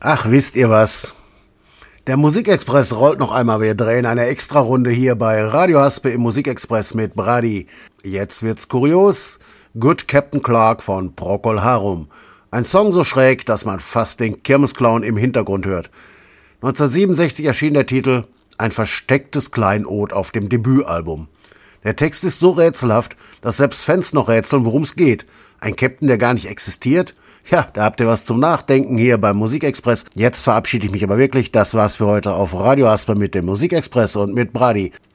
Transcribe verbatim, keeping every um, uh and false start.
Ach, wisst ihr was? Der Musikexpress rollt noch einmal. Wir drehen eine Extra-Runde hier bei Radio Haspe im Musikexpress mit Brady. Jetzt wird's kurios. Good Captain Clark von Procol Harum. Ein Song so schräg, dass man fast den Kirmesclown im Hintergrund hört. neunzehnhundertsiebenundsechzig erschien der Titel Ein verstecktes Kleinod auf dem Debütalbum. Der Text ist so rätselhaft, dass selbst Fans noch rätseln, worum es geht. Ein Captain, der gar nicht existiert? Ja, da habt ihr was zum Nachdenken hier beim Musikexpress. Jetzt verabschiede ich mich aber wirklich. Das war's für heute auf Radio Haspe mit dem Musikexpress und mit Brady.